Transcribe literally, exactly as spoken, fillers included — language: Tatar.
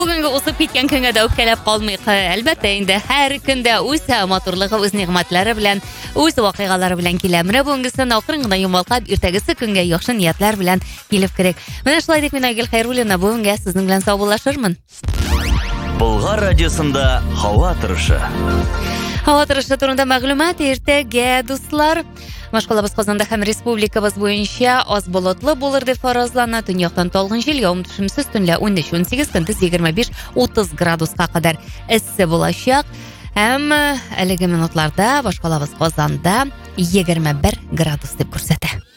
Бүгінгі усып кеткен күнге дә үпкәләп калмыйк. Әлбәттә, инде һәр көндә үз матурлыгы, үз нигъмәтләре белән, үз вакыйгалары белән киләмре. Бүгенгесен акрын гына йомалкап, иртәгесе көнгә яхшы ниятләр белән килеп керик. Менә шулай дип мин Айгөл Хәйруллина бүгенгә сезнең белән саубуллашырмын. Болгар радиосында һава торышы. Һава торышы турында мәгълүмат иртәгә, дуслар. Машкалабыз Казанда һәм республикабыз буенча аз болытлы булыр дип фаразлана. Төньяктан талгын җил, явым-төшемсез, төнлә унөч-унсигез, көндез егерме биш-утыз градуска кадәр эссе булачак. Һәм әлеге минутларда Башкалабыз Казанда егерме бер градус дип күрсәтә.